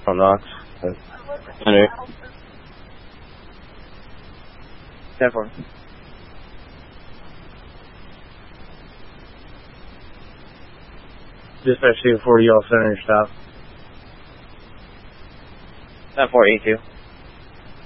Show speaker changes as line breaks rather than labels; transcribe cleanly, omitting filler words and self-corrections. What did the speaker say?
On Knox. Under.
10-4.
Dispatch 240, all center, stop.
10-4, 82.